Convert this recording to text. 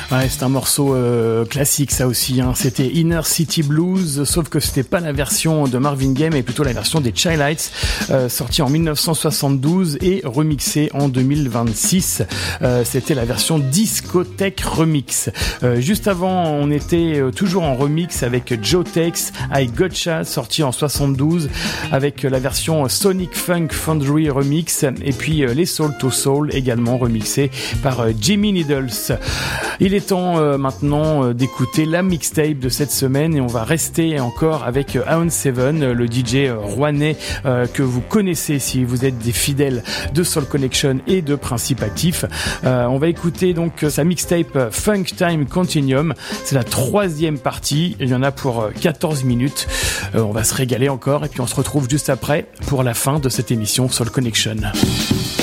Ouais, c'est un morceau classique ça aussi, hein. C'était Inner City Blues, sauf que c'était pas la version de Marvin Gaye, mais plutôt la version des Chi-Lites, sortie en 1972 et remixée en 2026. C'était la version discothèque remix. Juste avant, on était toujours en remix avec Joe Tex, I Gotcha, sorti en 72, avec la version Sonic Funk Foundry remix, et puis les Soul to Soul également remixés par Jimmy Needles. Il est temps maintenant d'écouter la mixtape de cette semaine et on va rester encore avec Aon7, le DJ rouennais que vous connaissez si vous êtes des fidèles de Soul Connection et de Principe Actif. On va écouter donc sa mixtape Funk Time Continuum. C'est la 3e partie. Il y en a pour 14 minutes. On va se régaler encore et puis on se retrouve juste après pour la fin de cette émission Soul Connection.